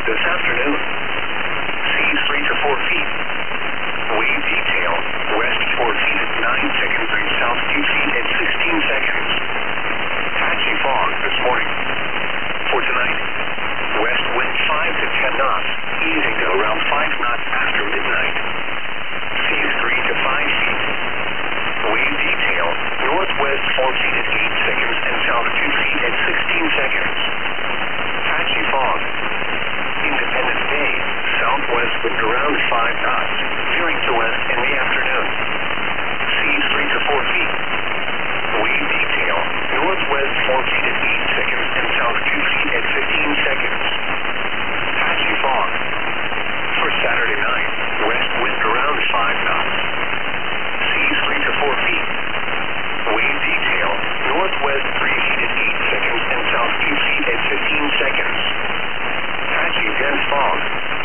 this afternoon. Seas 3 to 4 feet. Wave detail, west 4 feet at 9 seconds and south 2 feet at 16 seconds. Patchy fog this morning. For tonight, west wind 5 to 10 knots, easing to around 5 knots after midnight. Seas 3 to 5 feet. Wave detail, northwest 4 feet at 8 seconds and south 2 feet at 16 seconds. Patchy fog. Independence Day, southwest wind around 5 knots, veering to west in the afternoon. Seas 3 to 4 feet. Wave detail, northwest 4 feet at 8 seconds and south 2 feet at 15 seconds. Patchy fog. For Saturday night, west wind around 5 knots. Seas 3 to 4 feet. Wave detail, northwest 3 feet at 8 seconds and south 2 feet at 15 seconds. Patchy dense fog.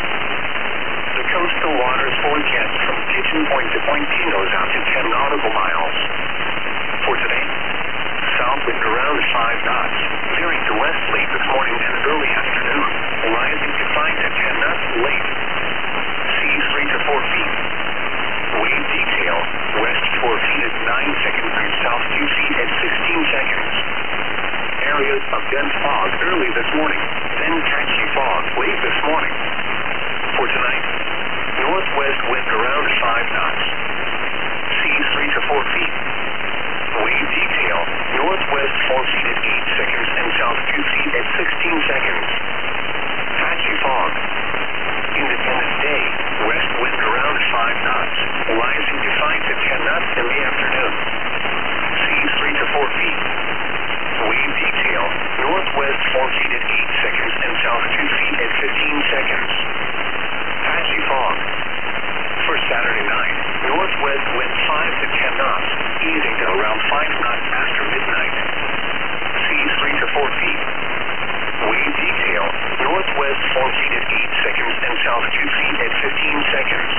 The coastal waters forecast from Kitchen Point to Point Pinos out to 10 nautical miles. For today, south wind around 5 knots, veering to west late this morning and early afternoon, rising to 5 to 10 knots late. Seas 3 to 4 feet. Wave detail, west 4 feet at 9 seconds and south 2 feet at 16 seconds. Areas of dense fog early this morning, then patchy fog late this morning. For tonight, northwest wind around 5 knots. Seas 3 to 4 feet. Wave detail, northwest 4 feet at 8 seconds and south 2 feet at 16 seconds. Patchy fog. Independence Day, west wind around 5 knots, rising to 5 to 10 knots in the afternoon. Seas 3 to 4 feet. Wave detail, northwest 4 feet at 8 seconds and south 2 feet at 15 seconds. Patchy fog. For Saturday night, northwest wind 5 to 10 knots, easing to around 5 knots after midnight. Seas 3 to 4 feet. Wave detail, northwest 4 feet at 8 seconds and south 2 feet at 15 seconds.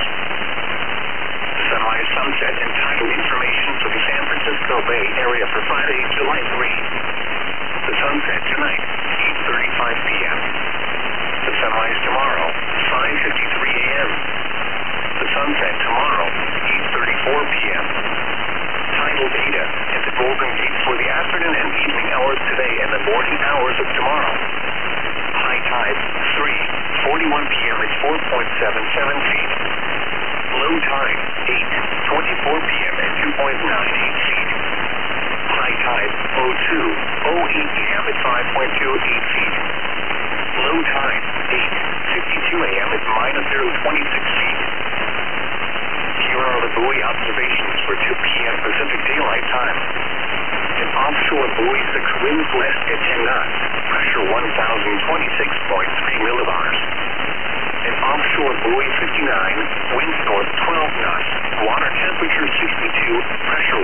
Sunrise, sunset, and tidal information for the San Francisco Bay Area for Friday, July 3. The sunset tonight, 8:35 p.m. The sunrise tomorrow, 5:53 a.m. The sunset tomorrow, 8:34 p.m. Tidal data at the Golden Gate for the afternoon and evening hours today and the morning hours of tomorrow. High tide, 3:41 p.m. at 4.77 feet. Low tide, 8:24 p.m. at 2.98 feet. High tide, 02:08 p.m. at 5.28 feet. Low tide, 8:52 a.m. at -0.26 feet. Here are the buoy observations for 2 p.m. Pacific Daylight Time. An offshore buoy 6 winds west at 10 knots, pressure 1,026.3 millibars. An offshore buoy 59, winds north 12 knots, water temperature 62, pressure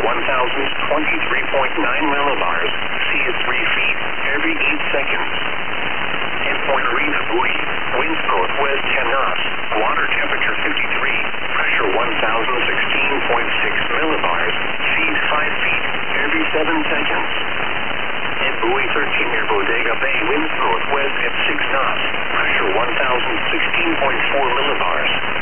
1,023.9 millibars, sea at 3 feet every 8 seconds. And Point Arena buoy, winds northwest 10 knots, water temperature